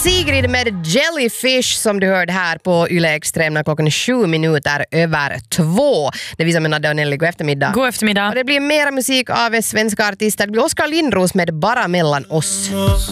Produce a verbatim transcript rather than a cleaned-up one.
Sigrid med Jellyfish som du hörde här på Yle Extrem när klockan är sju minuter över två. Det visar med Nadja och Nelly. God eftermiddag. God eftermiddag. Och det blir mera musik av svenska artister. Det blir Oskar Lindros med Bara mellan oss.